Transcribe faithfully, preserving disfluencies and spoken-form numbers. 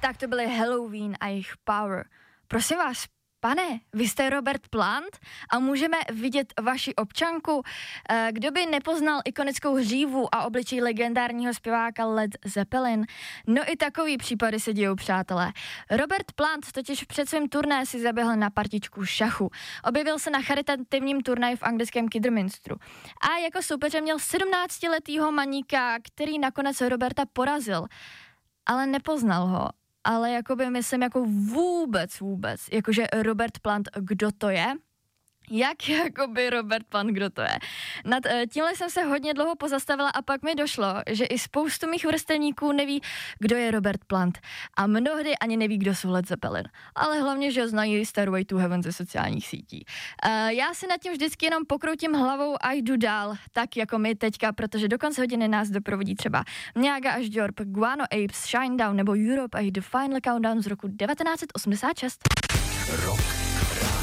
Tak to byly Helloween a jejich Power. Prosím vás, pane, vy jste Robert Plant a můžeme vidět vaši občanku? Kdo by nepoznal ikonickou hřívu a obličej legendárního zpěváka Led Zeppelin? No i takový případy se dějou, přátelé. Robert Plant totiž před svým turné si zaběhl na partičku šachu. Objevil se na charitativním turnaji v anglickém Kidderminsteru. A jako soupeře měl sedmnáctiletýho maníka, který nakonec Roberta porazil. Ale nepoznal ho. Ale jakoby myslím jako vůbec, vůbec, jakože Robert Plant, kdo to je? Jak jakoby Robert Plant, kdo to je? Nad tímhle jsem se hodně dlouho pozastavila a pak mi došlo, že i spoustu mých vrstevníků neví, kdo je Robert Plant. A mnohdy ani neví, kdo jsou Led Zeppelin. Ale hlavně, že znají Stairway to Heaven ze sociálních sítí. Uh, já si nad tím vždycky jenom pokroutím hlavou a jdu dál, tak jako my teďka, protože do konce hodiny nás doprovodí třeba Mňága až Jorp, Guano Apes, Shinedown nebo Europe a The Final Countdown z roku devatenáct set osmdesát šest. Rock.